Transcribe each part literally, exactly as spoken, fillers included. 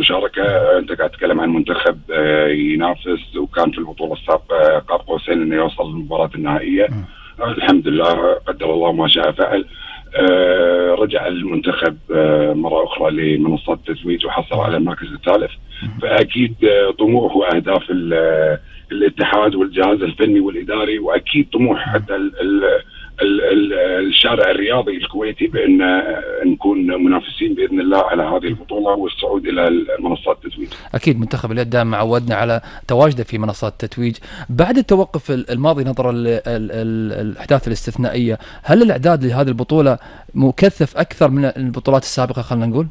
المشاركه. انت قاعد تتكلم عن منتخب ينافس وكان في البطوله السابقه قاب قوسين انه يوصل للمباراه النهائيه. الحمد لله قدر الله ما شاء فعل. رجع المنتخب مره اخرى لمنصات التتويج وحصل على المركز الثالث. فاكيد طموح واهداف الاتحاد والجهاز الفني والاداري، واكيد طموح حتى ال ال الشارع الرياضي الكويتي بان نكون منافسين باذن الله على هذه البطوله والصعود الى منصات التتويج. اكيد منتخب اليد دائما عودنا على تواجده في منصات التتويج. بعد التوقف الماضي نظرا للاحداث الاستثنائيه، هل الاعداد لهذه البطوله مكثف اكثر من البطولات السابقه خلينا نقول؟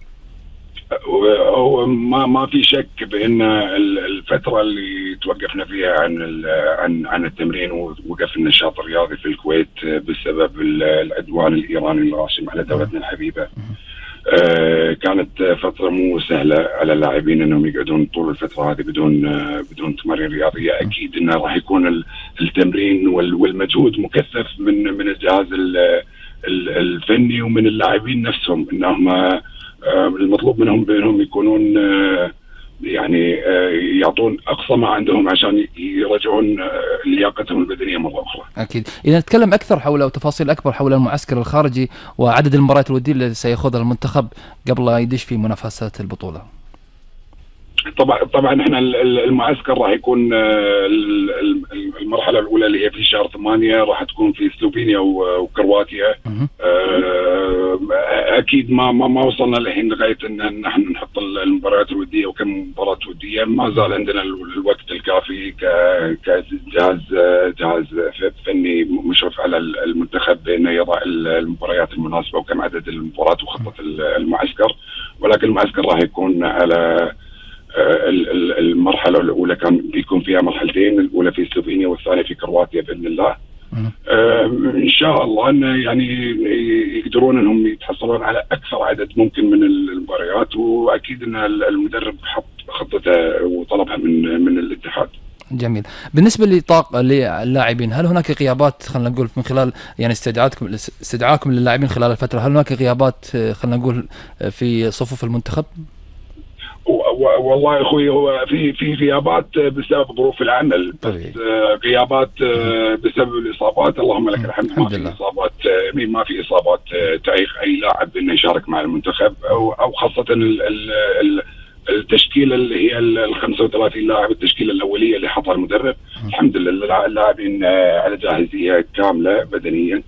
ما ما في شك بان الفتره اللي توقفنا فيها عن عن عن التمرين ووقف النشاط الرياضي في الكويت بسبب العدوان الايراني الغاشم على دولتنا الحبيبه، كانت فتره مو سهله على اللاعبين انهم يقعدون طول الفتره هذه بدون بدون تمارين رياضيه. اكيد انه راح يكون التمرين والمجهود مكثف من من الجهاز الفني ومن اللاعبين نفسهم، انهم المطلوب منهم بانهم يكونون يعني يعطون اقصى ما عندهم عشان يرجعون لياقتهم البدنيه مره اخرى. اكيد. اذا نتكلم اكثر حول او تفاصيل اكبر حول المعسكر الخارجي وعدد المباريات الوديه اللي سيخوضها المنتخب قبل لا يدش في منافسات البطوله. طبعا طبعا احنا المعسكر راح يكون المرحله الاولى اللي هي في شهر ثمانية راح تكون في سلوفينيا وكرواتيا. اكيد ما ما ما وصلنا الحين لغايه ان نحن نحط المباريات الوديه وكم مباراه وديه، ما زال عندنا الوقت الكافي كجهاز جهاز فني مشرف على المنتخب بانه يضع المباريات المناسبه وكم عدد المباريات وخطه المعسكر. ولكن المعسكر راح يكون على المرحله الاولى كان بيكون فيها مرحلتين، الاولى في سلوفينيا والثانيه في كرواتيا باذن الله. آه ان شاء الله انه يعني يقدرون انهم يتحصلون على اكثر عدد ممكن من المباريات، واكيد ان المدرب حط خطته وطلبها من من الاتحاد. جميل. بالنسبه لطاقه للاعبين، هل هناك غيابات خلينا نقول من خلال يعني استدعاءاتكم استدعاءكم للاعبين خلال الفتره، هل هناك غيابات خلينا نقول في صفوف المنتخب؟ والله يا اخوي هو في في غيابات بسبب ظروف العمل، بس غيابات بسبب الاصابات اللهم لك الحمد. ما في اصابات ما في اصابات تعيق اي لاعب انه يشارك مع المنتخب، او او خاصه التشكيله اللي هي ال خمسة وثلاثين لاعب، التشكيله الاوليه اللي حطها المدرب. الحمد لله اللاعبين على جاهزيه كامله بدنيا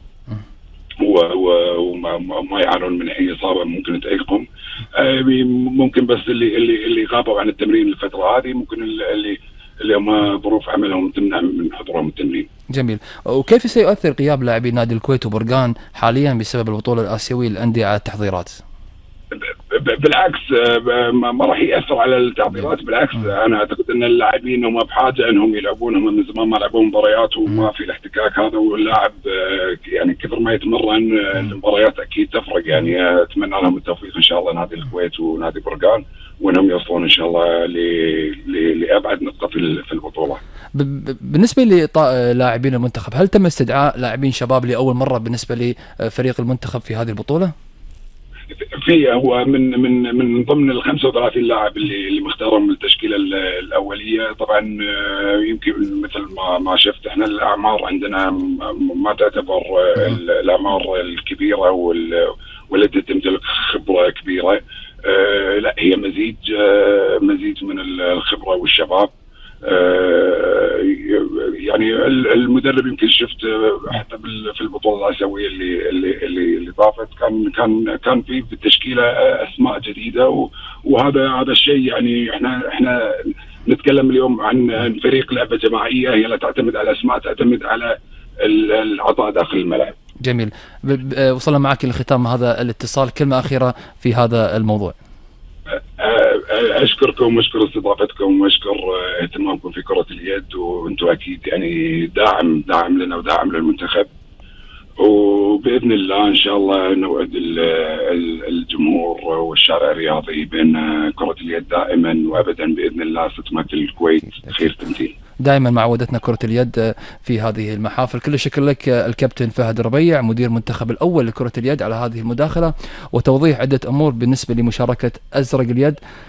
وما يعانون من اي اصابه ممكن تعيقهم. ممكن بس اللي اللي اللي غابوا عن التمرين الفتره هذه ممكن اللي اللي هم ظروف عملهم تمنع من حضورهم التمرين. جميل. وكيف سيؤثر غياب لاعبي نادي الكويت وبرقان حاليا بسبب البطوله الاسيويه للانديه على التحضيرات؟ بالعكس ما راح ياثر على التعطيلات، بالعكس انا اعتقد ان اللاعبين هم بحاجه انهم يلعبون، هم من زمان ما لعبوا مباريات وما في الاحتكاك هذا، واللاعب يعني كثر ما يتمرن المباريات اكيد تفرق. يعني اتمنى لهم التوفيق ان شاء الله نادي الكويت ونادي برقان، وانهم يوصلون ان شاء الله لابعد نقطه في البطوله. بالنسبه للاعبين المنتخب، هل تم استدعاء لاعبين شباب لاول مره بالنسبه لفريق المنتخب في هذه البطوله؟ في هو من من من ضمن ال خمسة وثلاثين لاعب اللي اللي مختارهم بالتشكيله الاوليه. طبعا يمكن مثل ما ما شفت احنا الاعمار عندنا ما تعتبر الاعمار الكبيره والتي تمتلك خبره كبيره، لا هي مزيج مزيج من الخبره والشباب. يعني المدرب يمكن شفت حتى في البطوله الاسيويه اللي اللي اللي, اللي طافت كان كان كان في بالتشكيله اسماء جديده، وهذا هذا الشيء يعني احنا احنا نتكلم اليوم عن فريق لعبه جماعيه، هي لا تعتمد على اسماء، تعتمد على العطاء داخل الملعب. جميل. وصلنا معك لختام هذا الاتصال، كلمه اخيره في هذا الموضوع. اشكركم واشكر استضافتكم واشكر اهتمامكم في كرة اليد، وانتم اكيد يعني داعم داعم لنا وداعم للمنتخب، وباذن الله ان شاء الله نوعد الجمهور والشارع الرياضي بان كرة اليد دائما وابدا باذن الله ستمثل الكويت خير تمثيل. دائما مع عودتنا كرة اليد في هذه المحافل. كل الشكر لك الكابتن فهد الربيع مدير منتخب الأول لكرة اليد على هذه المداخلة وتوضيح عدة أمور بالنسبة لمشاركة أزرق اليد